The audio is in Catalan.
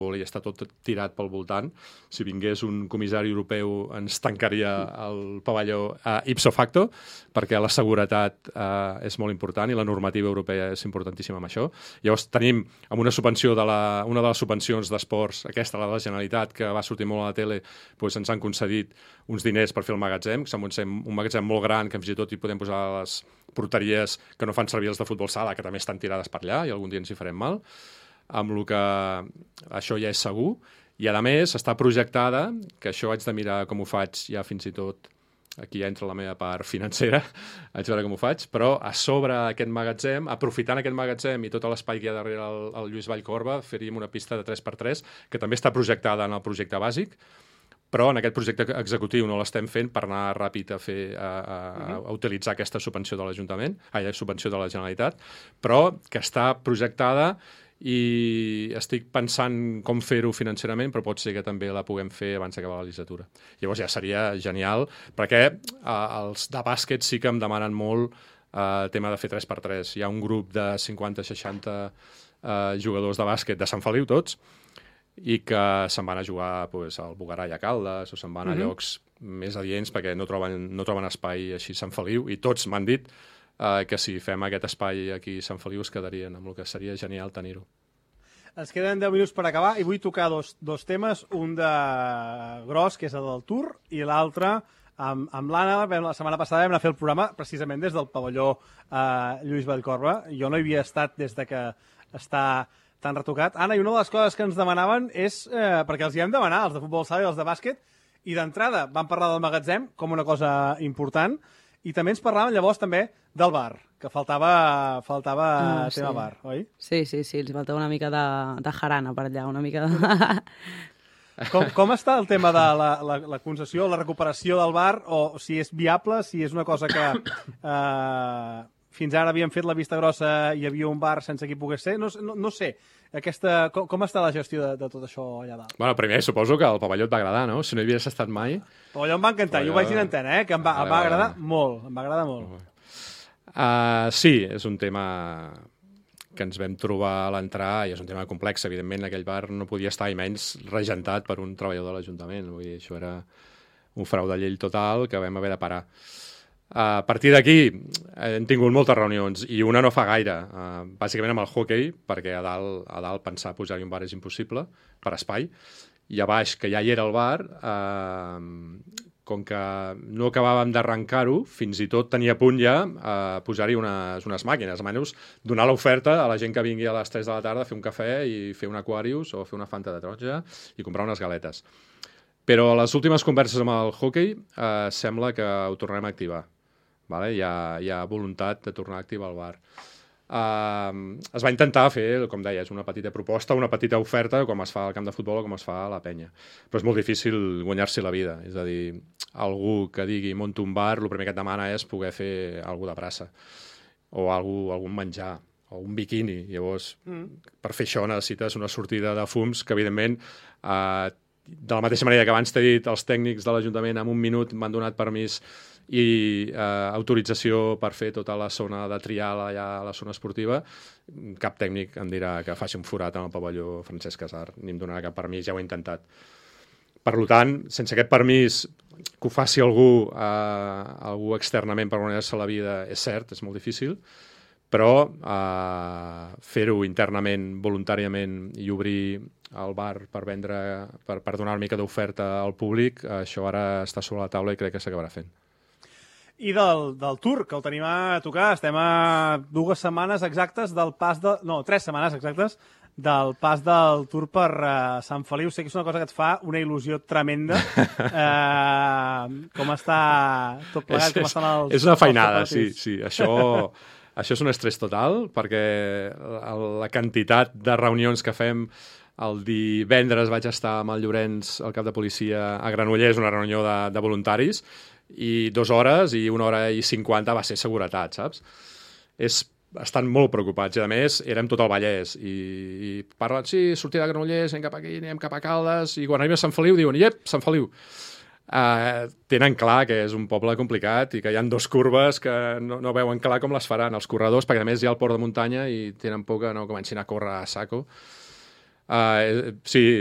i està tot tirat pel voltant. Si vingués un comissari europeu ens tancaria el pavelló ipso facto, perquè la seguretat és molt important i la normativa europea és importantíssima amb això. Llavors tenim amb una subvenció una de les subvencions d'esports, aquesta, la de la Generalitat, que va sortir molt a la tele, doncs ens han concedit uns diners per fer el magatzem, que sembla un magatzem molt gran, que fins i tot hi podem posar les porteries que no fan servir els de futbol sala, que també estan tirades per allà i algun dia ens hi farem mal, amb el que això ja és segur, i a més està projectada, que això haig de mirar com ho faig ja fins i tot, aquí ja entra la meva part financera, haig de veure com ho faig, però a sobre aquest magatzem, aprofitant aquest magatzem i tot l'espai que hi ha darrere el Lluís Vallcorba, faríem una pista de 3x3, que també està projectada en el projecte bàsic, però en aquest projecte executiu no l'estem fent per anar ràpid a utilitzar aquesta subvenció de l'Ajuntament, subvenció de la Generalitat, però que està projectada i estic pensant com fer-ho financerament, però pot ser que també la puguem fer abans d'acabar la legislatura. Llavors ja seria genial, perquè els de bàsquet sí que em demanen molt el tema de fer 3x3. Hi ha un grup de 50-60 jugadors de bàsquet de Sant Feliu, tots, i que se'n van a jugar al Bugarà i a Caldes, o se'n van a llocs més adients perquè no troben espai així a Sant Feliu, i tots m'han dit que si fem aquest espai aquí a Sant Feliu es quedarien, amb el que seria genial tenir-ho. Ens queden 10 minuts per acabar i vull tocar dos temes, un de gros, que és el del Tour, i l'altre, amb l'Anna, la setmana passada vam anar a fer el programa precisament des del pavelló Lluís Vallcorba. Jo no hi havia estat des de que està tan retocat. Anna, i una de les coses que ens demanaven és, perquè els hi hem demanat, els de futbol sala i els de bàsquet, i d'entrada vam parlar del magatzem com una cosa important, i també ens parlaven llavors també del bar, que faltava tema bar, oi? Sí, els faltava una mica de jarana per allà, una mica de... Com està el tema de la concessió, la recuperació del bar, o si és viable, si és una cosa que fins ara havien fet la vista grossa i hi havia un bar sense qui pogués ser? No sé. Com està la gestió de tot això allà dalt? Bueno, primer suposo que el pavelló et va agradar, no? Si no hi havies estat mai... El pavelló em va encantar, jo ho vaig dir en antena, que em va agradar molt, em va agradar molt. Sí, és un tema que ens vam trobar a l'entrar i és un tema complex. Evidentment, aquell bar no podia estar, i menys regentat per un treballador de l'Ajuntament. Vull dir, això era un frau de llei total que vam haver de parar. A partir d'aquí hem tingut moltes reunions i una no fa gaire, bàsicament amb el hoquei, perquè a dalt pensar posar-hi un bar és impossible per espai, i a baix, que ja hi era el bar, com que no acabàvem d'arrencar-ho, fins i tot tenia a punt ja posar-hi unes màquines, almenys donar l'oferta a la gent que vingui a les 3 de la tarda a fer un cafè i fer un Aquarius o fer una Fanta de taronja i comprar unes galetes. Però a les últimes converses amb el hoquei sembla que ho tornarem a activar. Vale? Hi ha voluntat de tornar a activar el bar. Es va intentar fer, com deies, una petita proposta, una petita oferta, com es fa al camp de futbol o com es fa a la penya. Però és molt difícil guanyar-s'hi la vida. És a dir, algú que digui monto un bar, el primer que et demana és poder fer alguna de braça o algun menjar o un biquini. Llavors, per fer això necessites una sortida de fums que, evidentment, de la mateixa manera que abans t'he dit, els tècnics de l'Ajuntament en un minut m'han donat permís i autorització per fer tota la zona de trial allà a la zona esportiva, cap tècnic em dirà que faci un forat en el pavelló Francesc Casar, ni em donarà cap permís, ja ho he intentat. Per tant, sense aquest permís, que ho faci algú externament per guanyar-se la vida, és cert, és molt difícil, però fer-ho internament, voluntàriament, i obrir el bar per vendre, per donar una mica d'oferta al públic, això ara està sobre la taula i crec que s'acabarà fent. I del Tour, que el tenim a tocar, estem a 2 setmanes exactes del pas de... No, 3 setmanes exactes del pas del Tour per Sant Feliu. Sé que és una cosa que et fa una il·lusió tremenda. Com està tot plegat, com estan els... És una feinada, sí. Això és un estrès total, perquè la quantitat de reunions que fem... El divendres vaig estar amb el Llorenç, el cap de policia, a Granollers, una reunió de voluntaris, i 2 hores i 1 hora i 50 va ser seguretat, saps? Estan molt preocupats, i a més érem tot el Vallès, i parlen, sí, sortir de Granollers, anem cap aquí, anem cap a Caldes, i quan arriba a Sant Feliu diuen, iep, Sant Feliu. Tenen clar que és un poble complicat i que hi ha 2 curves que no veuen clar com les faran els corredors, perquè a més hi ha el port de muntanya i tenen por que no comencin a córrer a saco. Sí,